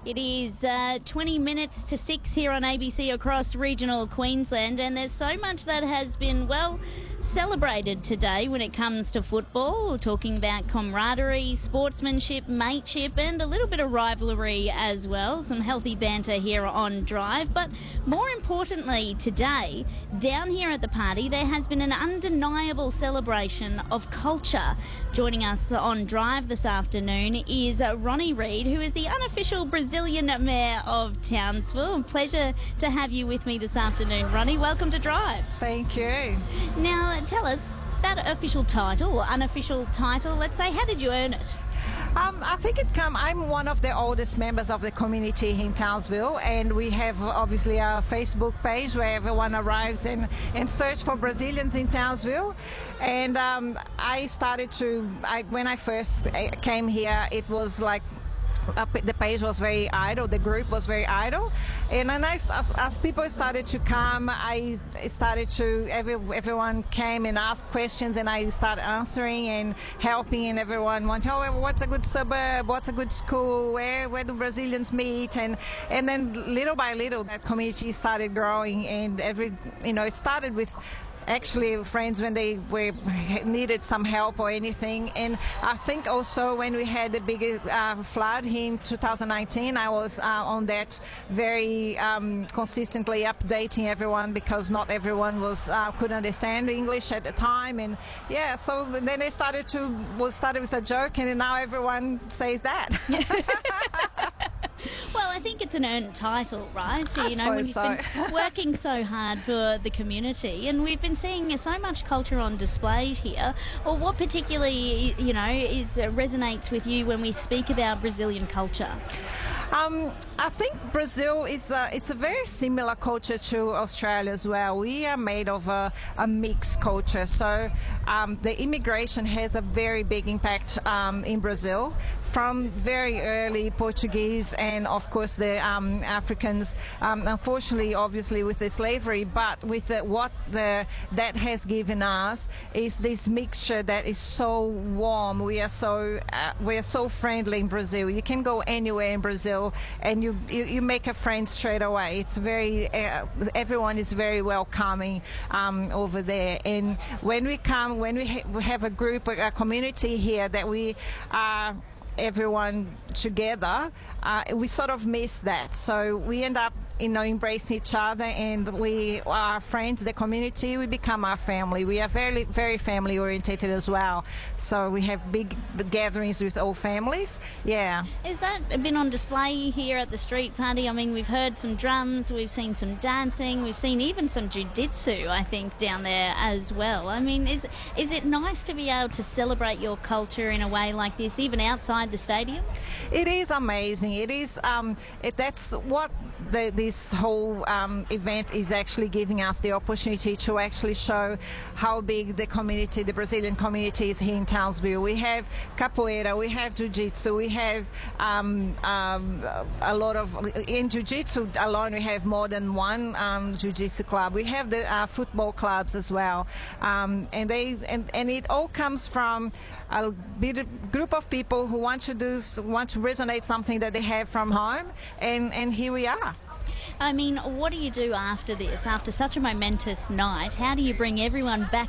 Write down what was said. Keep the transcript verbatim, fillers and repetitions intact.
It is uh, twenty minutes to six here on A B C across regional Queensland, and there's so much that has been, well, celebrated today when it comes to football. We're talking about camaraderie, sportsmanship, mateship, and a little bit of rivalry as well. Some healthy banter here on Drive. But more importantly today, down here at the party, there has been an undeniable celebration of culture. Joining us on Drive this afternoon is Ronnie Reid, who is the unofficial Brazilian Mayor of Townsville. Pleasure to have you with me this afternoon, Ronnie. Welcome to Drive. Thank you. Now, tell us, that official title or unofficial title, let's say, how did you earn it? Um, I think it come. I'm one of the oldest members of the community in Townsville, and we have obviously a Facebook page where everyone arrives and, and search for Brazilians in Townsville. And um, I started to, I, when I first came here, it was like, Up, the page was very idle, the group was very idle, and then I, as, as people started to come, I started to, every, everyone came and asked questions, and I started answering and helping, and everyone wanted, oh, what's a good suburb, what's a good school, where, where do Brazilians meet, and, and then little by little that community started growing, and every, you know, it started with actually friends when they were needed some help or anything. And I think also when we had the big uh, flood in two thousand nineteen, I was uh, on that very um, consistently updating everyone, because not everyone was uh, could understand English at the time. And yeah, so then they started to well started with a joke, and now everyone says that. Well, I think it's an earned title, right? I you know, when you've so. been working so hard for the community, and we've been seeing so much culture on display here. Well, what particularly, you know, is uh, resonates with you when we speak about Brazilian culture? Um, I think Brazil is a, it's a very similar culture to Australia as well. We are made of a, a mixed culture, so um, the immigration has a very big impact um, in Brazil, from very early Portuguese and of course the um, Africans, um, unfortunately obviously with the slavery, but with the, what the, that has given us is this mixture that is so warm. We are so uh, we are so friendly in Brazil. You can go anywhere in Brazil and you, you, you make a friend straight away. It's very, uh, everyone is very welcoming um, over there. And when we come, when we, ha we have a group, a community here that we are everyone together, uh, we sort of miss that. So we end up, you know, embracing each other, and we are friends, the community, we become our family. We are very, very family orientated as well. So we have big gatherings with all families. Yeah. Has that been on display here at the street party? I mean, we've heard some drums, we've seen some dancing, we've seen even some jiu-jitsu, I think, down there as well. I mean, is, is it nice to be able to celebrate your culture in a way like this, even outside the stadium? It is amazing. It is, um, it, that's what the, this whole um, event is actually giving us, the opportunity to actually show how big the community, the Brazilian community is here in Townsville. We have capoeira, we have jiu-jitsu, we have um, um, a lot of, in jiu-jitsu alone we have more than one um, jiu-jitsu club. We have the uh, football clubs as well, um, and they and, and it all comes from a big group of people who want to do want to resonate something that they have from home, and and here we are. I mean, what do you do after this, after such a momentous night? How do you bring everyone back